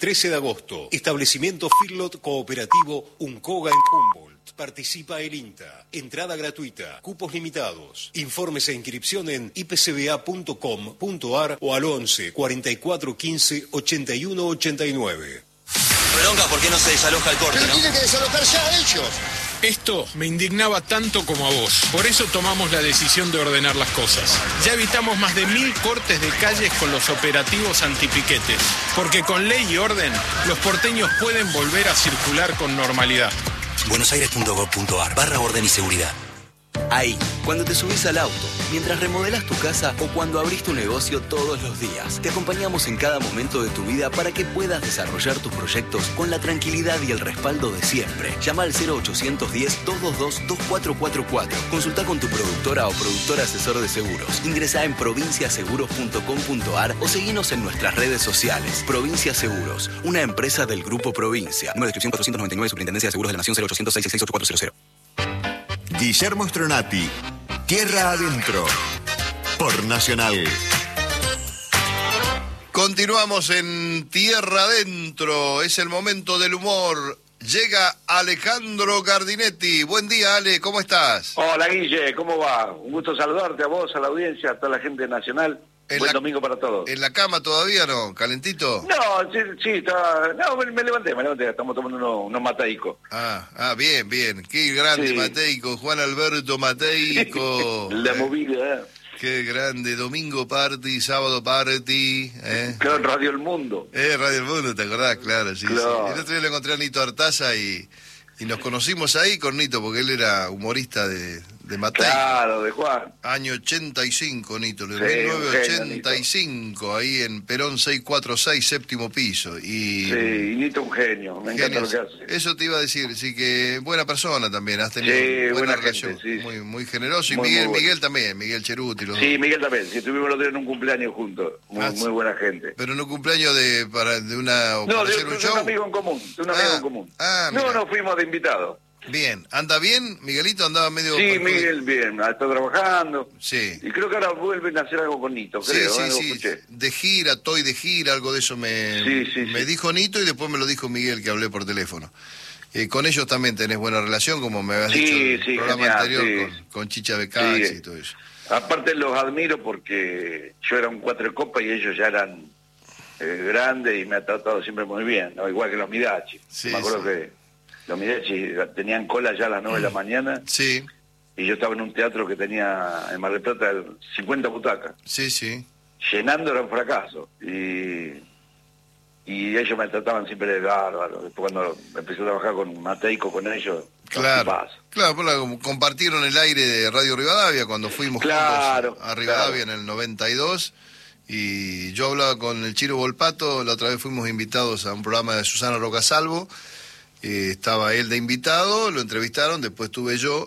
13 de agosto. Establecimiento Feedlot Cooperativo Uncoga en Humboldt. Participa el INTA. Entrada gratuita. Cupos limitados. Informes e inscripción en ipcba.com.ar o al 11 44 15 81 89. Bronca, ¿por qué no se desaloja el corte, Pero no? tienen que desalojar ya ellos. Esto me indignaba tanto como a vos. Por eso tomamos la decisión de ordenar las cosas. Ya evitamos más de 1000 cortes de calles con los operativos antipiquetes. Porque con ley y orden, los porteños pueden volver a circular con normalidad. buenosaires.gov.ar/orden y seguridad. Ahí, cuando te subís al auto, mientras remodelás tu casa o cuando abrís tu negocio todos los días, te acompañamos en cada momento de tu vida para que puedas desarrollar tus proyectos con la tranquilidad y el respaldo de siempre. Llama al 0810-222-2444. Consulta con tu productora o productor asesor de seguros. Ingresá en provinciaseguros.com.ar o seguinos en nuestras redes sociales. Provincia Seguros, una empresa del Grupo Provincia. Número de inscripción 499, Superintendencia de Seguros de la Nación, 0800 666 8400. Guillermo Stronati, Tierra Adentro, por Nacional. Continuamos en Tierra Adentro, es el momento del humor. Llega Alejandro Gardinetti. Buen día, Ale, ¿cómo estás? Hola, Guille, ¿cómo va? Un gusto saludarte a vos, a la audiencia, a toda la gente nacional. Buen domingo para todos. ¿En la cama todavía no? ¿Calentito? No, sí, está... No, me levanté, estamos tomando unos mataicos. Bien. Qué grande, sí. Mateico, Juan Alberto Mateico. La movida, Qué grande, domingo party, sábado party. Claro, en Radio El Mundo. Radio El Mundo, ¿te acordás? Claro, sí. Claro. El otro día lo encontré a Nito Artaza y nos conocimos ahí con Nito, porque él era humorista de Mateico. Claro, de Juan. Año 85, Nito, de Sí, 1985, ahí en Perón 646, séptimo piso. Sí, y Nito un genio, me encanta lo que hace. Eso te iba a decir, sí, que buena persona también, has tenido buena relación, gente, sí. muy generoso. Y muy Miguel también, Miguel Cheruti. Sí, Miguel también, sí, estuvimos los dos en un cumpleaños juntos, muy buena gente. Pero en un cumpleaños de hacer un show. Un amigo en común, No, fuimos de invitados. Bien, ¿anda bien? ¿Miguelito andaba medio...? Sí, Miguel bien, está trabajando. Sí. Y creo que ahora vuelven a hacer algo con Nito, creo. Sí. De gira, algo de eso me dijo Nito y después me lo dijo Miguel, que hablé por teléfono. Con ellos también tenés buena relación, como me habías dicho en el programa anterior, con Chicha Becacci y todo eso. Aparte los admiro porque yo era un 4 de copa y ellos ya eran grandes y me ha tratado siempre muy bien, ¿no? Igual que los Midachi. Me acuerdo que los Midachi tenían cola ya a las 9 de la mañana. Sí. Y yo estaba en un teatro que tenía en Mar del Plata 50 butacas. Sí. Llenando era un fracaso. Y ellos me trataban siempre de bárbaro. Después cuando empecé a trabajar con Mateico, con ellos, claro, compartieron el aire de Radio Rivadavia cuando fuimos juntos a Rivadavia en el 92. Y yo hablaba con el Chiro Volpato, la otra vez fuimos invitados a un programa de Susana Rocasalvo. Estaba él de invitado, lo entrevistaron, después estuve yo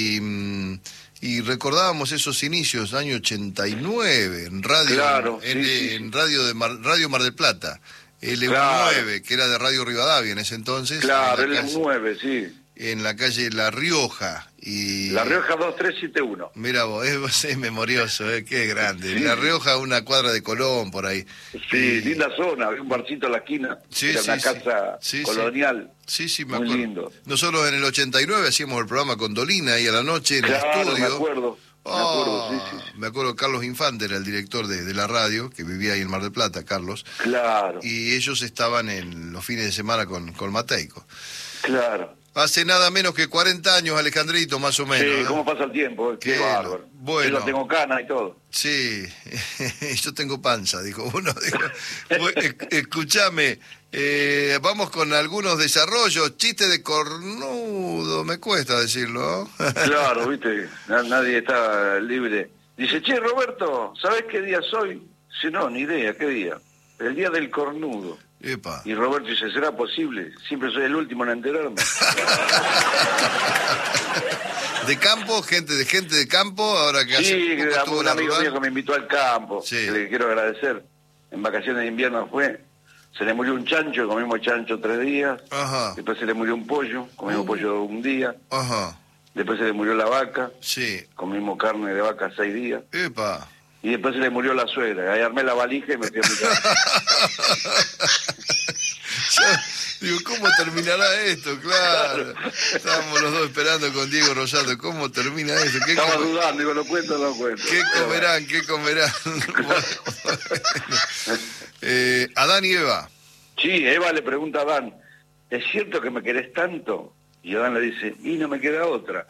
y recordábamos esos inicios, año 89, en radio, en Radio Mar del Plata, LU9, que era de Radio Rivadavia en ese entonces. Claro, LU9, sí. En la calle La Rioja. La Rioja 2371. Mira vos, es memorioso, qué grande. Sí. La Rioja, una cuadra de Colón, por ahí. Sí, linda zona, había un barcito en la esquina, era una casa colonial. Sí, me muy acuerdo. Lindo. Nosotros en el 89 hacíamos el programa con Dolina ahí a la noche en el estudio. Me acuerdo. Me acuerdo, Carlos Infante era el director de la radio, que vivía ahí en Mar del Plata, Carlos. Claro. Y ellos estaban en los fines de semana con Mateico. Claro. Hace nada menos que 40 años, Alejandrito, más o menos. Sí, cómo pasa el tiempo, qué bárbaro. Bueno. Yo tengo cana y todo. Sí, yo tengo panza, dijo uno. Escúchame, vamos con algunos desarrollos. Chiste de cornudo, me cuesta decirlo. Claro, viste, nadie está libre. Dice, che, Roberto, ¿sabés qué día soy? Dice, no, ni idea, ¿qué día? El día del cornudo. Epa. Y Roberto dice, ¿será posible? Siempre soy el último en enterarme. ¿De campo? ¿Gente de campo? Ahora que sí, un amigo mío que me invitó al campo, sí. Que le quiero agradecer. En vacaciones de invierno se le murió un chancho, comimos chancho 3 días. Ajá. Después se le murió un pollo, comimos pollo un día. Ajá. Después se le murió la vaca. Sí. Comimos carne de vaca 6 días. Epa. Y después se le murió la suegra. Ahí armé la valija y me fui a mi casa. Digo, ¿cómo terminará esto? Claro. Estábamos los dos esperando con Diego Rosato. ¿Cómo termina esto? Estaba dudando, digo, ¿lo cuento o no lo cuento? ¿Qué comerán? ¿Qué comerán? Adán y Eva. Sí, Eva le pregunta a Adán, ¿es cierto que me querés tanto? Y Adán le dice, y no me queda otra.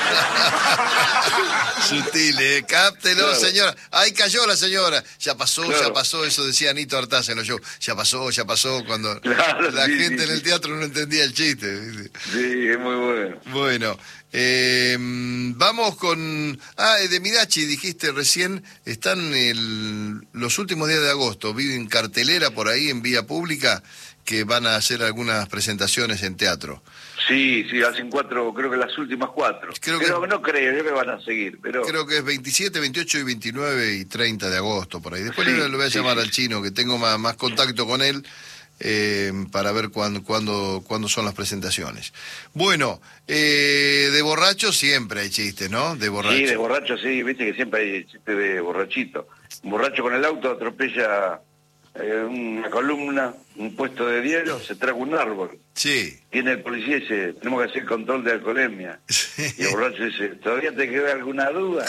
Sutil, cáptelo, claro. Señora. Ahí cayó la señora. Ya pasó, claro. Ya pasó, eso decía Anito Artaza en los shows. Ya pasó, cuando claro, la gente en el teatro no entendía el chiste. ¿Viste? Sí, es muy bueno. Bueno, vamos con... de Midachi, dijiste recién, están los últimos días de agosto, viven cartelera por ahí en vía pública, que van a hacer algunas presentaciones en teatro. Sí, hacen 4, creo que las últimas 4. Pero no creo que van a seguir. Pero creo que es 27, 28 y 29 y 30 de agosto, por ahí. Después le voy a llamar al chino, que tengo más contacto con él, para ver cuándo son las presentaciones. Bueno, de borracho siempre hay chistes, ¿no? De borracho. Sí, de borracho sí, viste que siempre hay chistes de borrachito. Un borracho con el auto atropella una columna, un puesto de hielo, se traga un árbol. Sí. Viene el policía y dice, tenemos que hacer control de alcoholemia. Sí. Y el borracho dice, ¿todavía te queda alguna duda?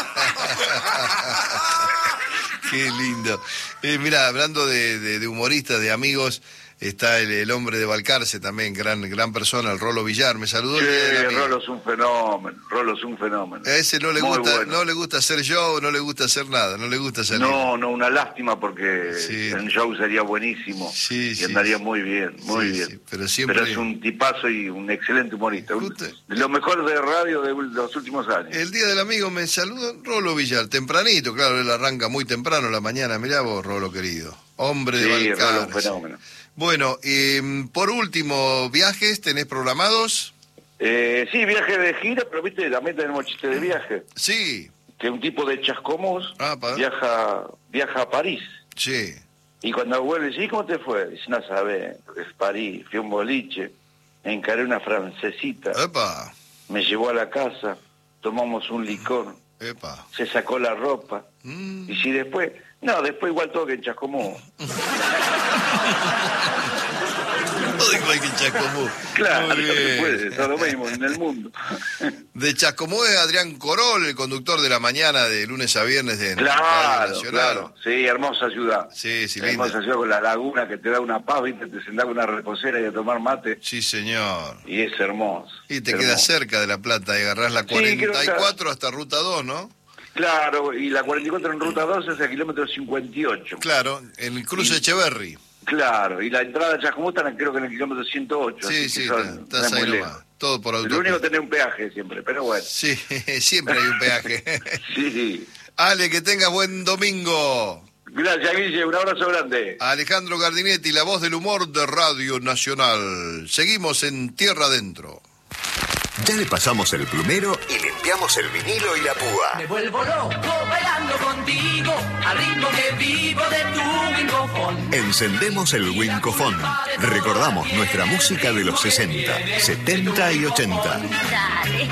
Qué lindo. Mira, hablando de humoristas, de amigos, está el hombre de Balcarce también, gran persona, el Rolo Villar. Me saludó. Sí, Rolo es un fenómeno. A ese no le gusta hacer show, no le gusta hacer nada, no le gusta salir. No, una lástima porque el show sería buenísimo y andaría muy bien. Sí, pero es un tipazo y un excelente humorista. Lo mejor de radio de los últimos años. El Día del Amigo me saluda Rolo Villar, tempranito, claro, él arranca muy temprano la mañana. Mirá vos, Rolo querido, hombre de Balcarce. Rolo, un fenómeno. Bueno, por último, ¿viajes tenés programados? Sí, viaje de gira, pero viste, también tenemos chiste de viaje. Sí. Que un tipo de Chascomús viaja a París. Sí. Y cuando vuelve, dice, ¿y cómo te fue? Dice, no sabés, es París, fui a un boliche, encaré una francesita. Epa. Me llevó a la casa, tomamos un licor. Epa. Se sacó la ropa. Y si después... No, después igual todo que en Chascomús. Todo igual que en Chascomús. Claro, no se puede, todo lo mismo en el mundo. De Chascomús es Adrián Corol, el conductor de la mañana de lunes a viernes de Radio Nacional. Claro, sí, hermosa ciudad. Sí, linda. Hermosa ciudad con la laguna que te da una paz, ¿viste? Te sentás con una reposera y a tomar mate. Sí, señor. Y es hermoso. Y te queda cerca de La Plata, y agarrás la 44 hasta Ruta 2, ¿no? Claro, y la 44 en Ruta 2 es el kilómetro 58. Claro, en el cruce Echeverry. Claro, y la entrada a Chascomús está creo que en el kilómetro 108. Sí, estás ahí nomás. Todo por autopista. Lo único que tener un peaje siempre, pero bueno. Sí, siempre hay un peaje. Sí. Ale, que tengas buen domingo. Gracias, Guille, un abrazo grande. Alejandro Gardinetti, la voz del humor de Radio Nacional. Seguimos en Tierra Adentro. Ya le pasamos el plumero y limpiamos el vinilo y la púa. Me vuelvo loco bailando contigo, al ritmo que vivo de tu Wincofon. Encendemos el Wincofon. Recordamos nuestra música de los 60, 70 y 80. Dale.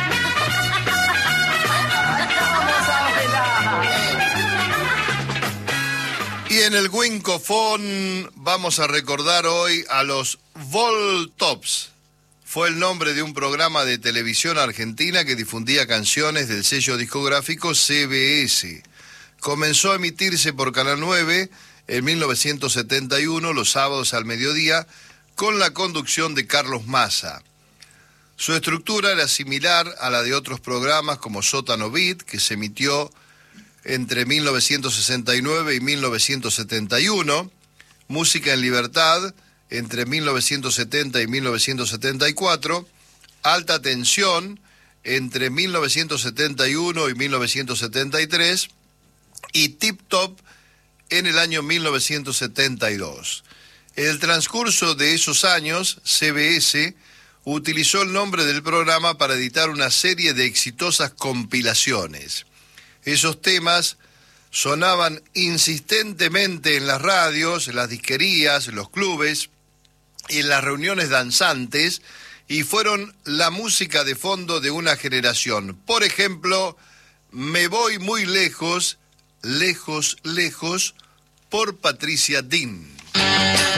Y en el Wincofon vamos a recordar hoy a los Voltops. Fue el nombre de un programa de televisión argentina que difundía canciones del sello discográfico CBS. Comenzó a emitirse por Canal 9 en 1971, los sábados al mediodía, con la conducción de Carlos Massa. Su estructura era similar a la de otros programas como Sótano Beat, que se emitió entre 1969 y 1971, Música en Libertad, entre 1970 y 1974, Alta Tensión, entre 1971 y 1973, y Tip Top en el año 1972. En el transcurso de esos años, CBS utilizó el nombre del programa para editar una serie de exitosas compilaciones. Esos temas sonaban insistentemente en las radios, en las disquerías, en los clubes y en las reuniones danzantes, y fueron la música de fondo de una generación. Por ejemplo, Me voy muy lejos, lejos, lejos, por Patricia Dean.